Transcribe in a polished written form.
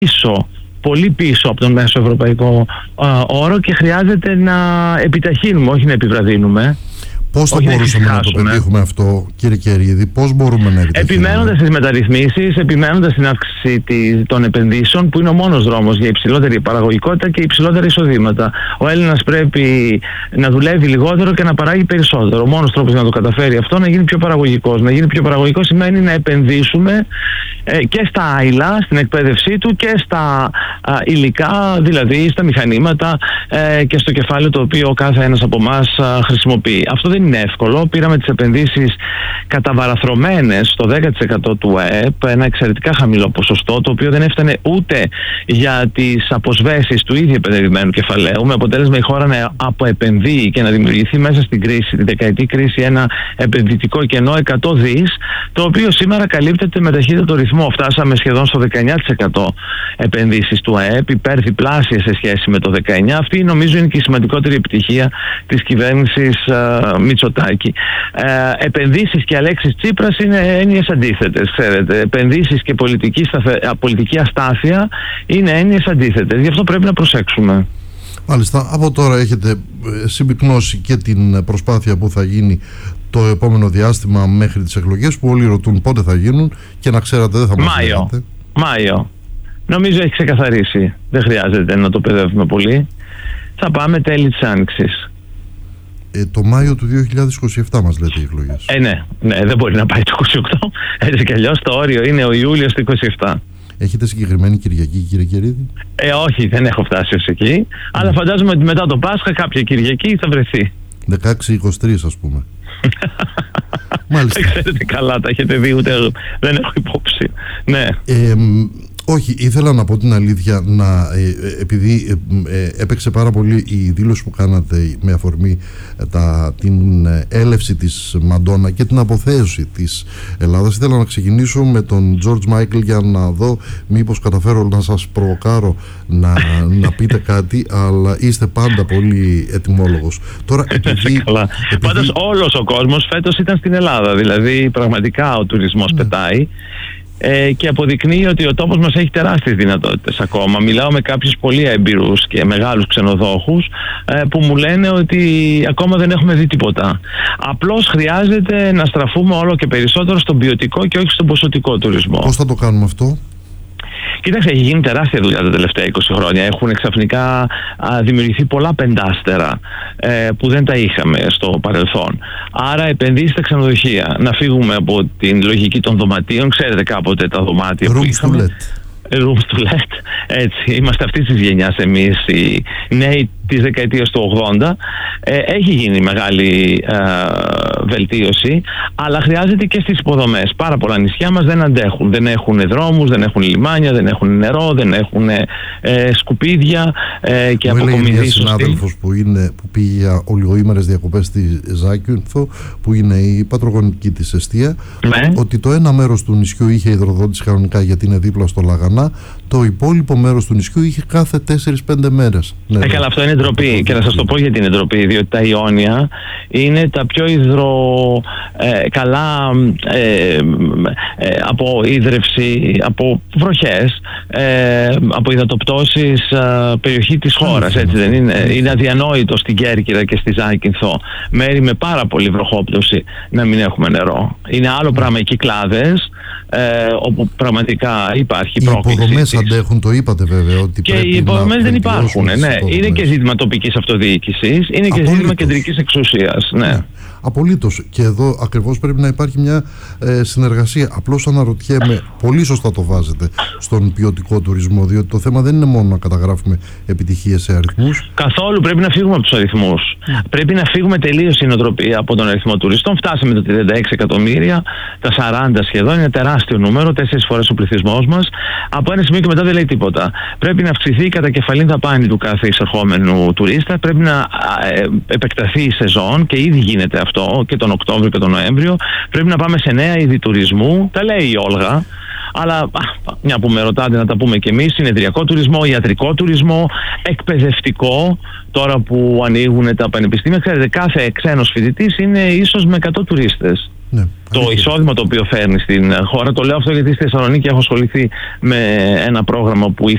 πολύ πίσω από τον μέσο ευρωπαϊκό όρο και χρειάζεται να επιταχύνουμε, όχι να επιβραδύνουμε. Πώς θα μπορούσαμε να το πετύχουμε αυτό, κύριε Κερίδη, πώς μπορούμε να επιτύχουμε? Επιμένοντας στις μεταρρυθμίσεις, επιμένοντας στην αύξηση των επενδύσεων, που είναι ο μόνος δρόμος για υψηλότερη παραγωγικότητα και υψηλότερα εισοδήματα. Ο Έλληνας πρέπει να δουλεύει λιγότερο και να παράγει περισσότερο. Ο μόνος τρόπος να το καταφέρει αυτό, να γίνει πιο παραγωγικός. Να γίνει πιο παραγωγικός σημαίνει να επενδύσουμε και στα άειλα, στην εκπαίδευσή του, και στα υλικά, δηλαδή στα μηχανήματα και στο κεφάλαιο το οποίο ο κάθε ένας από εμάς χρησιμοποιεί. Αυτό δεν είναι εύκολο. Πήραμε τις επενδύσεις καταβαραθρωμένες στο 10% του ΑΕΠ, ένα εξαιρετικά χαμηλό ποσοστό, το οποίο δεν έφτανε ούτε για τις αποσβέσεις του ήδη επενδυμένου κεφαλαίου, με αποτέλεσμα η χώρα να αποεπενδύει και να δημιουργηθεί μέσα στην κρίση, τη δεκαετή κρίση, ένα επενδυτικό κενό 100 δις, το οποίο σήμερα καλύπτεται με ταχύτατο ρυθμό. Φτάσαμε σχεδόν στο 19% επενδύσεις του ΑΕΠ, υπερδιπλάσια σε σχέση με το 19. Αυτή νομίζω είναι και η σημαντικότερη επιτυχία της κυβέρνησης Μητσοτάκη. Επενδύσεις και Αλέξης Τσίπρας είναι έννοιες αντίθετες, ξέρετε. Επενδύσεις και πολιτική αστάθεια είναι έννοιες αντίθετες. Γι' αυτό πρέπει να προσέξουμε. Μάλιστα, από τώρα έχετε συμπυκνώσει και την προσπάθεια που θα γίνει το επόμενο διάστημα μέχρι τις εκλογές, που όλοι ρωτούν πότε θα γίνουν, και να ξέρατε δεν θα μας λέτε. Μάιο. Νομίζω έχει ξεκαθαρίσει. Δεν χρειάζεται να το παιδεύουμε πολύ. Θα πάμε τέλη της Άνοιξης. Το Μάιο του 2027 μας λέτε οι εκλογές. Ναι, δεν μπορεί να πάει το 28. Έτσι κι αλλιώς το όριο είναι ο Ιούλιος του 27. Έχετε συγκεκριμένη Κυριακή, κύριε Κερίδη? Όχι, δεν έχω φτάσει ως εκεί. Αλλά φαντάζομαι ότι μετά το Πάσχα κάποια Κυριακή θα βρεθεί. 16-23 ας πούμε. Μάλιστα. Δεν ξέρετε καλά, τα έχετε δει, ούτε δεν έχω υπόψη. Ναι. Όχι, ήθελα να πω την αλήθεια, επειδή έπαιξε πάρα πολύ η δήλωση που κάνατε με αφορμή την έλευση της Μαντόνα και την αποθέωση της Ελλάδας. Ήθελα να ξεκινήσω με τον George Michael για να δω μήπως καταφέρω να σας προβοκάρω να πείτε κάτι, αλλά είστε πάντα πολύ ετοιμόλογος. Τώρα, Πάντως όλος ο κόσμος φέτος ήταν στην Ελλάδα, δηλαδή πραγματικά ο τουρισμός πετάει. Και αποδεικνύει ότι ο τόπος μας έχει τεράστιες δυνατότητες ακόμα. Μιλάω με κάποιους πολύ έμπειρους και μεγάλους ξενοδόχους που μου λένε ότι ακόμα δεν έχουμε δει τίποτα. Απλώς χρειάζεται να στραφούμε όλο και περισσότερο στον ποιοτικό και όχι στον ποσοτικό τουρισμό. Πώς θα το κάνουμε αυτό? Κοίταξε, έχει γίνει τεράστια δουλειά τα τελευταία 20 χρόνια. Έχουν ξαφνικά δημιουργηθεί πολλά πεντάστερα που δεν τα είχαμε στο παρελθόν. Άρα επενδύσεις στα ξενοδοχεία. Να φύγουμε από την λογική των δωματίων. Ξέρετε κάποτε τα δωμάτια που είχαμε. Rooms to let. Έτσι, είμαστε αυτής της γενιάς εμείς, οι νέοι της δεκαετίας του 80. Έχει γίνει μεγάλη βελτίωση, αλλά χρειάζεται και στις υποδομές. Πάρα πολλά νησιά μας δεν αντέχουν. Δεν έχουν δρόμους, δεν έχουν λιμάνια, δεν έχουν νερό, δεν έχουν σκουπίδια και αποκομιδή. Μου έλεγε μια συνάδελφος που πήγε για ολιγοήμερες διακοπές στη Ζάκυνθο, που είναι η πατρογονική της εστία, ότι το ένα μέρος του νησιού είχε υδροδότηση κανονικά γιατί είναι δίπλα στο Λαγανά, το υπόλοιπο μέρος του νησιού είχε κάθε 4-5 μέρες. Καλά, αυτό είναι ντροπή. Και να σας το πω γιατί είναι ντροπή, διότι τα Ιόνια είναι τα πιο καλά από ίδρυυση, από βροχές, από υδατοπτώσεις περιοχή της χώρας, έτσι δεν είναι? Είναι αδιανόητο στην Κέρκυρα και στη Ζάκυνθο, μέρη με πάρα πολύ βροχόπτωση, να μην έχουμε νερό. Είναι άλλο πράγμα οι Κυκλάδες, όπου πραγματικά υπάρχει πρόκληση. Οι υποδομές αντέχουν, το είπατε βέβαια. Ότι και οι υποδομές δεν υπάρχουν. Ναι. Είναι και ζήτημα τοπικής αυτοδιοίκησης, είναι και ζήτημα κεντρικής εξουσίας. Ναι. Απολύτως. Και εδώ ακριβώς πρέπει να υπάρχει μια συνεργασία. Απλώς αναρωτιέμαι, πολύ σωστά το βάζετε, στον ποιοτικό τουρισμό, διότι το θέμα δεν είναι μόνο να καταγράφουμε επιτυχίες σε αριθμούς. Καθόλου, πρέπει να φύγουμε από τους αριθμούς. Πρέπει να φύγουμε τελείως η νοοτροπία από τον αριθμό τουριστών. Φτάσαμε τα 36 εκατομμύρια, τα 40 σχεδόν, είναι τεράστιο νούμερο, 4 φορές ο πληθυσμός μας. Από ένα σημείο και μετά δεν λέει τίποτα. Πρέπει να αυξηθεί η κατακεφαλήν δαπάνη του κάθε εισερχόμενου τουρίστα, πρέπει να επεκταθεί η σεζόν και ήδη γίνεται αυτό και τον Οκτώβριο και τον Νοέμβριο. Πρέπει να πάμε σε νέα είδη τουρισμού, τα λέει η Όλγα. Αλλά μια που με ρωτάτε να τα πούμε και εμείς, συνεδριακό τουρισμό, ιατρικό τουρισμό, εκπαιδευτικό, τώρα που ανοίγουν τα πανεπιστήμια. Ξέρετε, κάθε ξένος φοιτητής είναι ίσως με 100 τουρίστες. Ναι, το εισόδημα το οποίο φέρνει στην χώρα, το λέω αυτό γιατί στη Θεσσαλονίκη έχω ασχοληθεί με ένα πρόγραμμα που